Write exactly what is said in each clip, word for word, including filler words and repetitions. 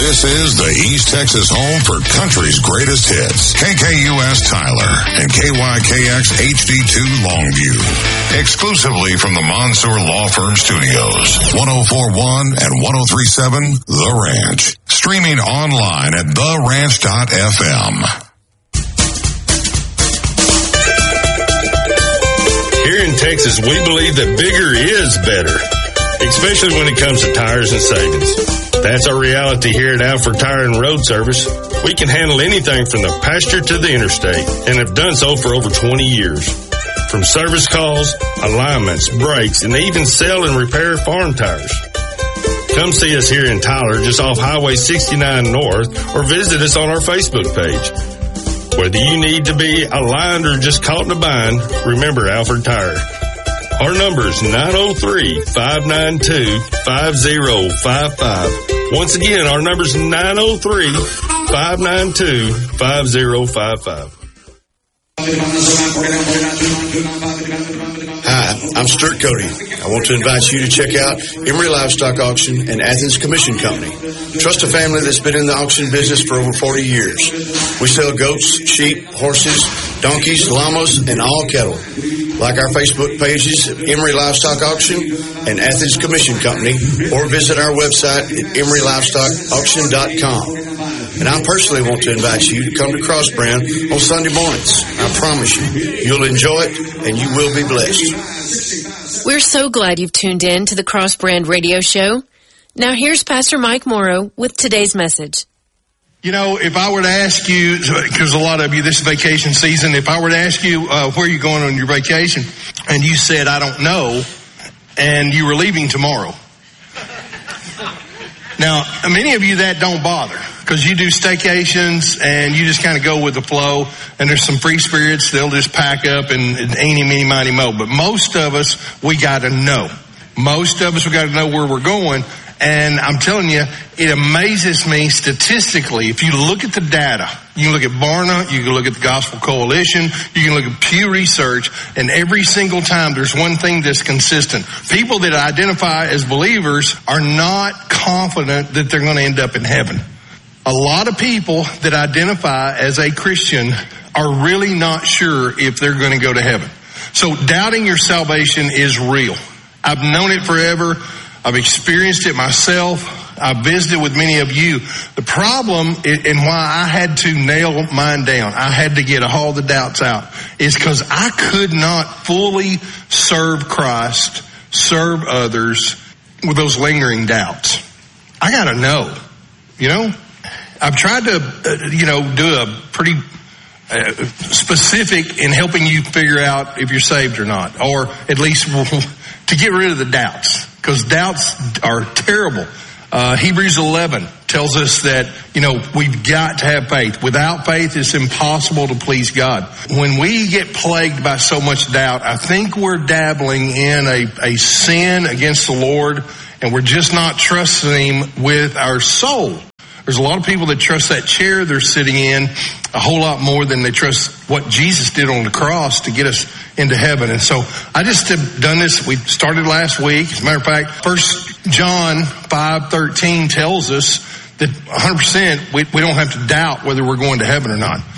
This is the East Texas home for country's greatest hits. K K U S Tyler and K Y K X H D two Longview. Exclusively from the Mansour Law Firm Studios. one oh four point one and one oh three point seven The Ranch. Streaming online at the ranch dot f m. Here in Texas, we believe that bigger is better, especially when it comes to tires and savings. That's our reality here at Alfred Tire and Road Service. We can handle anything from the pasture to the interstate and have done so for over twenty years. From service calls, alignments, brakes, and even sell and repair farm tires. Come see us here in Tyler, just off Highway sixty-nine North, or visit us on our Facebook page. Whether you need to be aligned or just caught in a bind, remember Alfred Tire. Our number is nine oh three, five nine two, five oh five five. Once again, our number is nine oh three, five nine two, five oh five five. Hi, I'm Stuart Cody. I want to invite you to check out Emory Livestock Auction and Athens Commission Company. Trust a family that's been in the auction business for over forty years. We sell goats, sheep, horses, donkeys, llamas, and all cattle. Like our Facebook pages, Emory Livestock Auction and Athens Commission Company, or visit our website at emory livestock auction dot com. And I personally want to invite you to come to Cross Brand on Sunday mornings. I promise you, you'll enjoy it and you will be blessed. We're so glad you've tuned in to the Cross Brand Radio Show. Now here's Pastor Mike Morrow with today's message. You know, if I were to ask you, because a lot of you, this is vacation season, if I were to ask you uh, where you're going on your vacation, and you said, I don't know, and you were leaving tomorrow. Now, many of you that don't bother, because you do staycations, and you just kind of go with the flow, and there's some free spirits, they'll just pack up and, and eeny, meeny, miny, mo. But most of us, we got to know. Most of us, we got to know where we're going. And I'm telling you, it amazes me statistically. If you look at the data, you can look at Barna, you can look at the Gospel Coalition, you can look at Pew Research, and every single time there's one thing that's consistent. People that identify as believers are not confident that they're going to end up in heaven. A lot of people that identify as a Christian are really not sure if they're going to go to heaven. So doubting your salvation is real. I've known it forever. I've experienced it myself. I've visited with many of you. The problem and why I had to nail mine down, I had to get all the doubts out, is because I could not fully serve Christ, serve others with those lingering doubts. I got to know, you know. I've tried to, uh, you know, do a pretty uh, specific in helping you figure out if you're saved or not, or at least to get rid of the doubts. Because doubts are terrible. Uh, Hebrews eleven tells us that, you know, we've got to have faith. Without faith, it's impossible to please God. When we get plagued by so much doubt, I think we're dabbling in a, a sin against the Lord, and we're just not trusting Him with our soul. There's a lot of people that trust that chair they're sitting in a whole lot more than they trust what Jesus did on the cross to get us into heaven. And so I just have done this. We started last week. As a matter of fact, First John five thirteen tells us that one hundred percent we, we don't have to doubt whether we're going to heaven or not.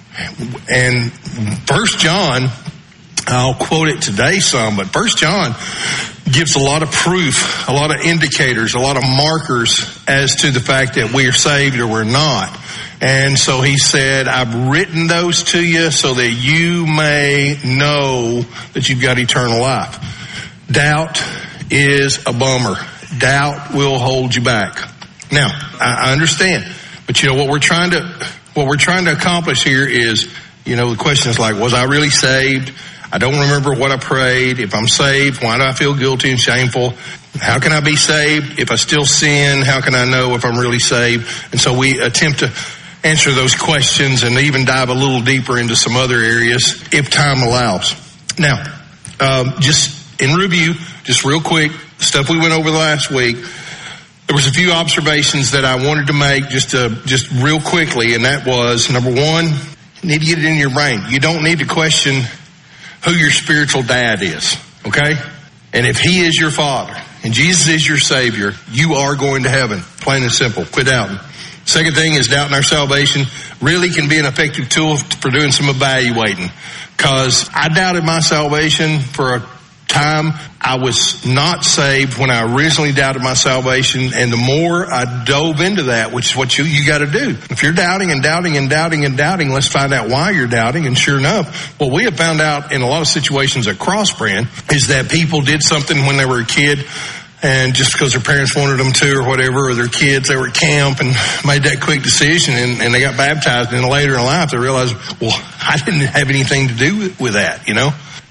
And First John, I'll quote it today some, but First John gives a lot of proof, a lot of indicators, a lot of markers as to the fact that we are saved or we're not. And so he said, I've written those to you so that you may know that you've got eternal life. Doubt is a bummer. Doubt will hold you back. Now, I understand, but you know what we're trying to, what we're trying to accomplish here is, you know, the question is like, was I really saved? I don't remember what I prayed. If I'm saved, why do I feel guilty and shameful? How can I be saved? If I still sin, how can I know if I'm really saved? And so we attempt to answer those questions and even dive a little deeper into some other areas if time allows. Now, um, just in review, just real quick, stuff we went over last week, there was a few observations that I wanted to make just to, just real quickly, and that was, number one, you need to get it in your brain. You don't need to question who your spiritual dad is, okay? And if he is your father and Jesus is your Savior, you are going to heaven. Plain and simple. Quit doubting. Second thing is doubting our salvation really can be an effective tool for doing some evaluating. Because I doubted my salvation for a time. I was not saved when I originally doubted my salvation, and the more I dove into that, which is what you, you got to do. If you're doubting and doubting and doubting and doubting, let's find out why you're doubting. And sure enough, what we have found out in a lot of situations at Crossbrand is that people did something when they were a kid, and just because their parents wanted them to or whatever, or their kids, they were at camp and made that quick decision, and, and they got baptized, and then later in life they realized, well, I didn't have anything to do with, with that, you know.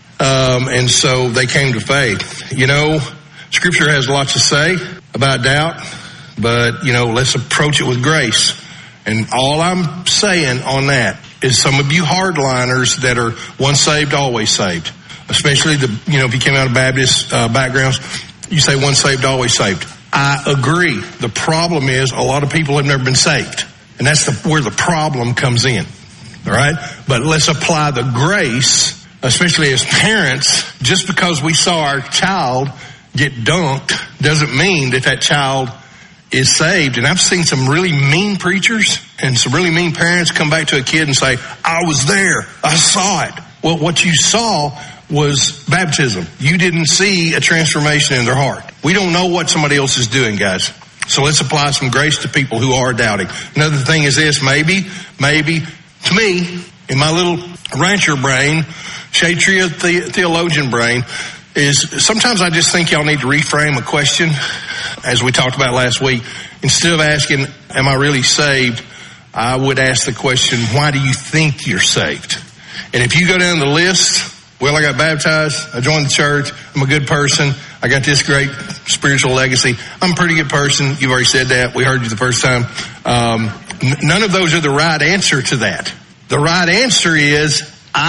Um, and so they came to faith. You know, Scripture has lots to say about doubt, but, you know, let's approach it with grace. And all I'm saying on that is some of you hardliners that are once saved, always saved, especially the, you know, if you came out of Baptist uh, backgrounds, you say once saved, always saved. I agree. The problem is a lot of people have never been saved. And that's the, where the problem comes in. All right? But let's apply the grace, especially as parents. Just because we saw our child get dunked doesn't mean that that child is saved. And I've seen some really mean preachers and some really mean parents come back to a kid and say, I was there. I saw it. Well, what you saw was baptism. You didn't see a transformation in their heart. We don't know what somebody else is doing, guys. So let's apply some grace to people who are doubting. Another thing is this, maybe, maybe, to me, in my little rancher brain, shade tree of the- theologian brain, is sometimes I just think y'all need to reframe a question, as we talked about last week. Instead of asking, am I really saved? I would ask the question, why do you think you're saved? And if you go down the list, well, I got baptized, I joined the church, I'm a good person, I got this great spiritual legacy, I'm a pretty good person, you've already said that, we heard you the first time. Um, n- none of those are the right answer to that. The right answer is,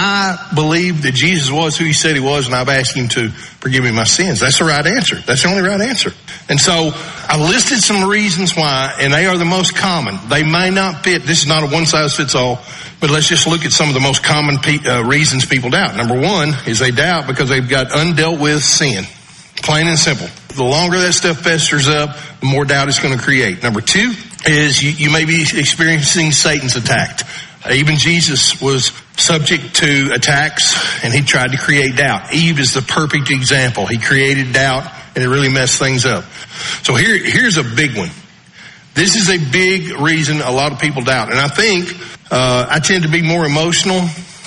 I believe that Jesus was who he said he was, and I've asked him to forgive me my sins. That's the right answer. That's the only right answer. And so I listed some reasons why, and they are the most common. They may not fit. This is not a one-size-fits-all, but let's just look at some of the most common pe- uh, reasons people doubt. Number one is they doubt because they've got undealt with sin. Plain and simple. The longer that stuff festers up, the more doubt it's going to create. Number two is you, you may be experiencing Satan's attack. Even Jesus was subject to attacks, and he tried to create doubt. Eve is the perfect example. He created doubt, and it really messed things up. So here, here's a big one. This is a big reason a lot of people doubt. And I think uh, I tend to be more emotional.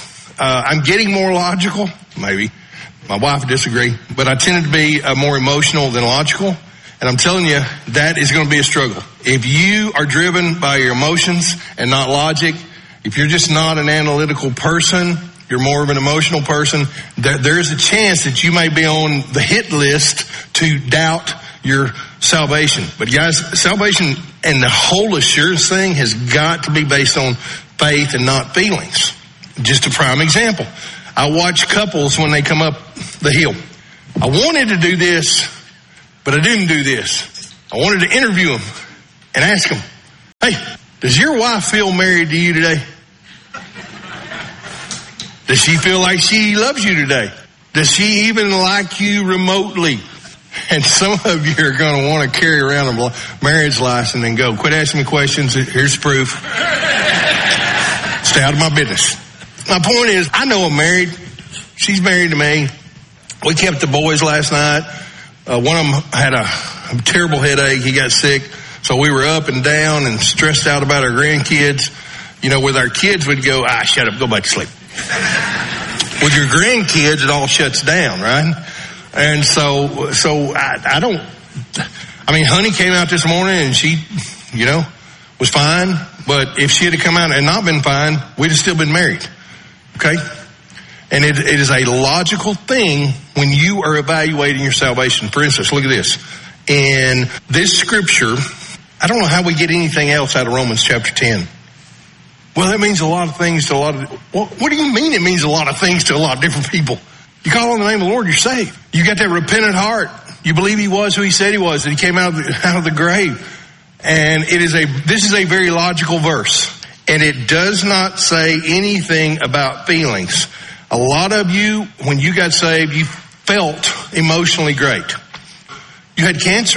Uh, I'm getting more logical, maybe. My wife would disagree. But I tended to be uh, more emotional than logical. And I'm telling you, that is going to be a struggle. If you are driven by your emotions and not logic, if you're just not an analytical person, you're more of an emotional person, there is a chance that you may be on the hit list to doubt your salvation. But guys, salvation and the whole assurance thing has got to be based on faith and not feelings. Just a prime example. I watch couples when they come up the hill. I wanted to do this, but I didn't do this. I wanted to interview them and ask them, hey, does your wife feel married to you today? Does she feel like she loves you today? Does she even like you remotely? And some of you are going to want to carry around a marriage license and go, quit asking me questions. Here's proof. Stay out of my business. My point is, I know I'm married. She's married to me. We kept the boys last night. Uh, one of them had a, a terrible headache. He got sick. So we were up and down and stressed out about our grandkids. You know, with our kids, we'd go, ah, shut up, go back to sleep. With your grandkids, it all shuts down, right? And so, so I, I don't, I mean, honey came out this morning and she, you know, was fine. But if she had come out and not been fine, we'd have still been married. Okay? And it, it is a logical thing when you are evaluating your salvation. For instance, look at this. In this scripture, I don't know how we get anything else out of Romans chapter ten. Well, that means a lot of things to a lot of, well, what do you mean it means a lot of things to a lot of different people? You call on the name of the Lord, you're saved. You got that repentant heart. You believe he was who he said he was, that he came out of the, out of the grave. And it is a, this is a very logical verse. And it does not say anything about feelings. A lot of you, when you got saved, you felt emotionally great. You had cancer.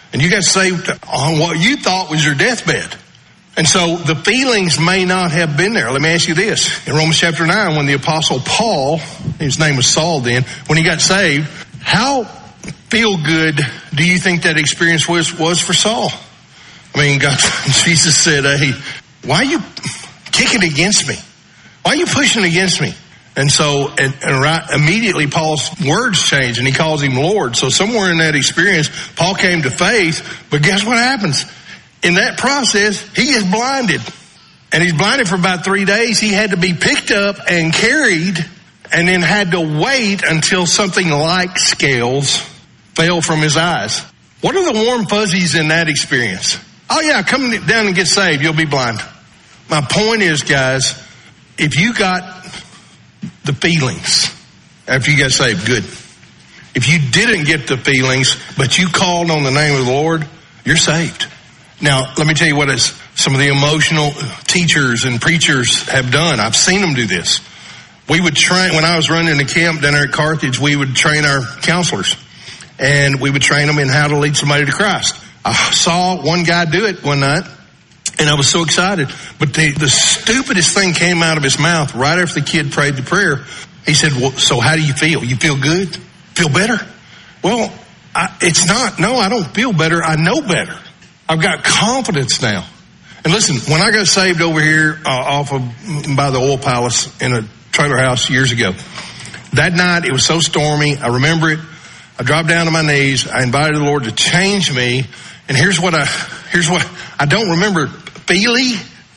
And you got saved on what you thought was your deathbed. And so the feelings may not have been there. Let me ask you this. In Romans chapter nine, when the apostle Paul, his name was Saul then, when he got saved, how feel good do you think that experience was, was for Saul? I mean, God, Jesus said, hey, why are you kicking against me? Why are you pushing against me? And so and, and right, immediately Paul's words changed and he calls him Lord. So somewhere in that experience, Paul came to faith. But guess what happens? In that process, he is blinded. And he's blinded for about three days. He had to be picked up and carried and then had to wait until something like scales fell from his eyes. What are the warm fuzzies in that experience? Oh yeah, come down and get saved. You'll be blind. My point is, guys, if you got the feelings after you got saved, good. If you didn't get the feelings, but you called on the name of the Lord, you're saved. Now, let me tell you what is, some of the emotional teachers and preachers have done. I've seen them do this. We would train, when I was running the camp down there at Carthage, we would train our counselors. And we would train them in how to lead somebody to Christ. I saw one guy do it one night, and I was so excited. But the, the stupidest thing came out of his mouth right after the kid prayed the prayer. He said, well, so how do you feel? You feel good? Feel better? Well, I, it's not. No, I don't feel better. I know better. I've got confidence now. And listen, when I got saved over here uh, off of by the Oil Palace in a trailer house years ago, that night it was so stormy. I remember it. I dropped down to my knees. I invited the Lord to change me. And here's what I, here's what, I don't remember feely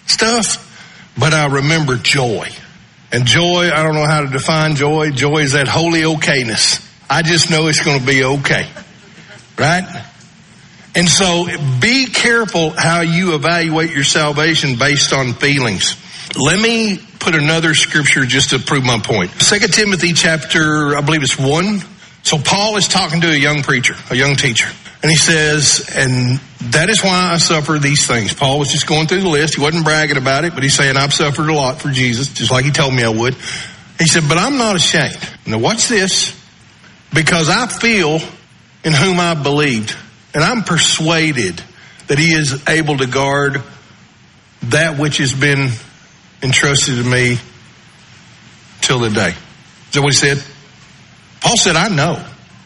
stuff, but I remember joy. And joy, I don't know how to define joy. Joy is that holy okayness. I just know it's going to be okay. Right? And so be careful how you evaluate your salvation based on feelings. Let me put another scripture just to prove my point. Second Timothy chapter, I believe it's one. So Paul is talking to a young preacher, a young teacher. And he says, and that is why I suffer these things. Paul was just going through the list. He wasn't bragging about it, but he's saying, I've suffered a lot for Jesus, just like he told me I would. He said, but I'm not ashamed. Now watch this. Because I feel in whom I believed. And I'm persuaded that he is able to guard that which has been entrusted to me till the day. Is that what he said? Paul said, I know.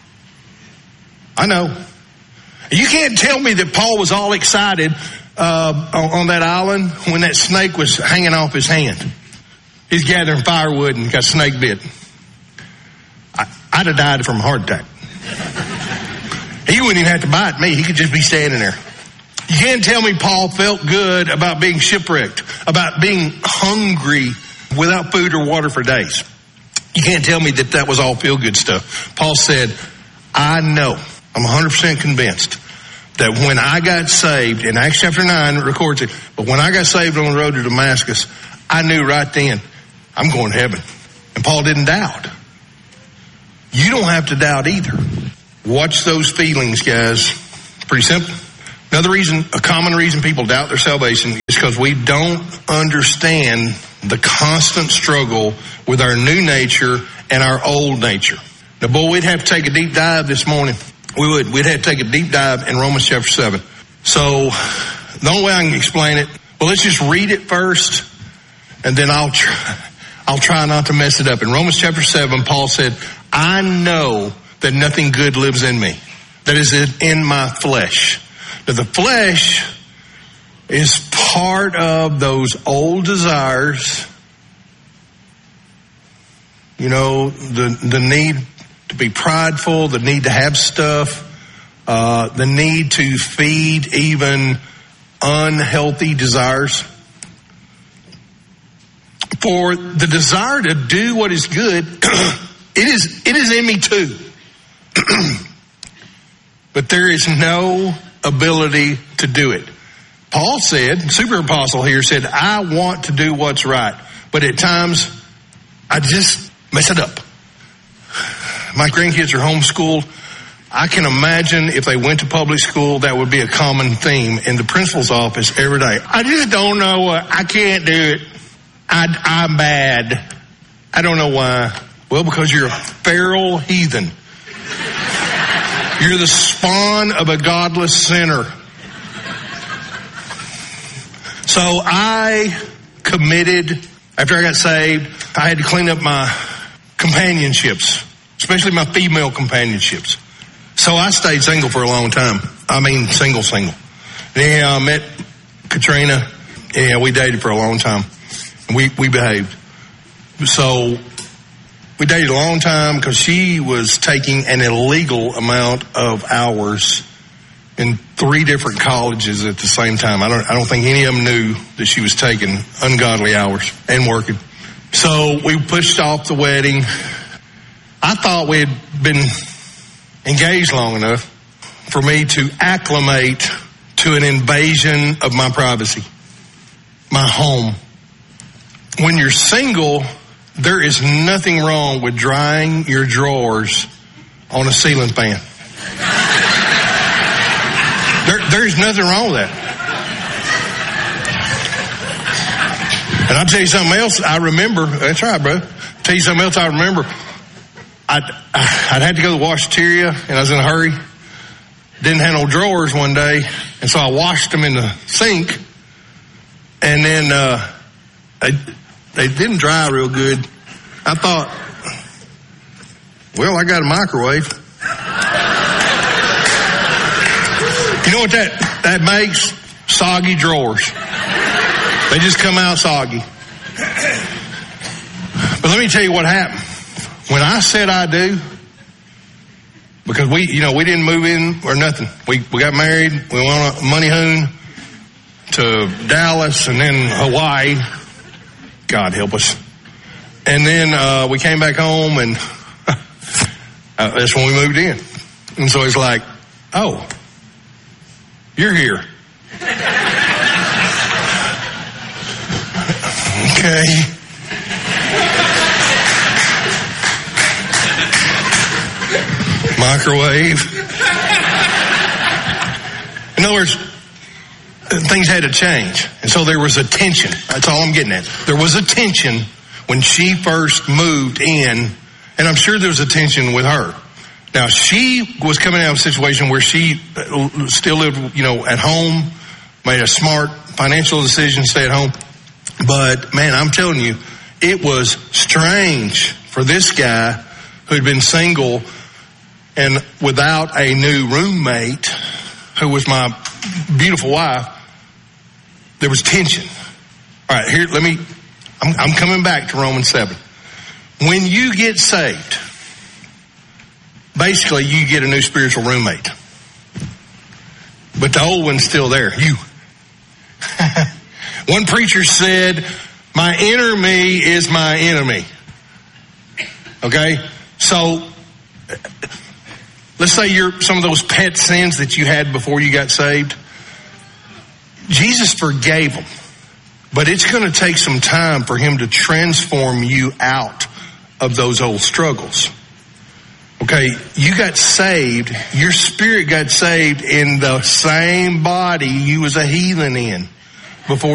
I know. You can't tell me that Paul was all excited uh, on, on that island when that snake was hanging off his hand. He's gathering firewood and got snake bit. I, I'd have died from a heart attack. He wouldn't even have to bite me. He could just be standing there. You can't tell me Paul felt good about being shipwrecked, about being hungry without food or water for days. You can't tell me that that was all feel-good stuff. Paul said, I know, I'm one hundred percent convinced that when I got saved, in Acts chapter nine, it records it, but when I got saved on the road to Damascus, I knew right then, I'm going to heaven. And Paul didn't doubt. You don't have to doubt either. Watch those feelings, guys. Pretty simple. Another reason, a common reason people doubt their salvation is because we don't understand the constant struggle with our new nature and our old nature. Now, boy, we'd have to take a deep dive this morning. We would. We'd have to take a deep dive in Romans chapter seven. So the only way I can explain it, well, let's just read it first, and then I'll try, I'll try not to mess it up. In Romans chapter seven, Paul said, I know that nothing good lives in me, that is in my flesh. Now, the flesh is part of those old desires, you know, the the need to be prideful, the need to have stuff, uh, the need to feed even unhealthy desires. For the desire to do what is good, it is it is in me too. But there is no ability to do it. Paul said, super apostle here said, I want to do what's right, but at times I just mess it up. My grandkids are homeschooled. I can imagine if they went to public school, that would be a common theme in the principal's office every day. I just don't know what, I can't do it. I, I'm bad. I don't know why. Well, because you're a feral heathen. You're the spawn of a godless sinner. So I committed, after I got saved, I had to clean up my companionships, especially my female companionships. So I stayed single for a long time. I mean, single, single. Then I met Katrina. Yeah, we dated for a long time. We, we behaved. So we dated a long time because she was taking an illegal amount of hours in three different colleges at the same time. I don't, I don't think any of them knew that she was taking ungodly hours and working. So we pushed off the wedding. I thought we had been engaged long enough for me to acclimate to an invasion of my privacy, my home. When you're single, there is nothing wrong with drying your drawers on a ceiling fan. There, there's nothing wrong with that. And I'll tell you something else I remember. That's right, bro. I'll tell you something else I remember. I'd, I'd had to go to the washateria, and I was in a hurry. Didn't have no drawers one day, and so I washed them in the sink. And then uh, they, they didn't dry real good. I thought, well, I got a microwave. You know what that, that makes? Soggy drawers. They just come out soggy. But let me tell you what happened. When I said I do, because we, you know, we didn't move in or nothing. We we got married. We went on a moneyhoon to Dallas and then Hawaii. God help us. And then uh, we came back home, and uh, that's when we moved in. And so it's like, oh, you're here. Okay. Microwave. In other words, things had to change. And so there was a tension. That's all I'm getting at. There was a tension when she first moved in, and I'm sure there was a tension with her. Now, she was coming out of a situation where she still lived, you know, at home, made a smart financial decision to stay at home. But, man, I'm telling you, it was strange for this guy who had been single and without a new roommate, who was my beautiful wife. There was tension. All right, here, let me, I'm, I'm coming back to Romans seven. When you get saved, basically you get a new spiritual roommate. But the old one's still there, you. One preacher said, my inner me is my enemy. Okay? So, let's say you're some of those pet sins that you had before you got saved. Jesus forgave them. But it's going to take some time for him to transform you out of those old struggles. Okay, you got saved, your spirit got saved in the same body you was a heathen in before